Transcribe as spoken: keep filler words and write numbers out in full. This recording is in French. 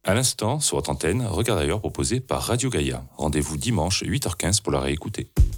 À l'instant, sur votre antenne, Regarde ailleurs proposé par Radio Gaïa. Rendez-vous dimanche huit heures quinze pour la réécouter.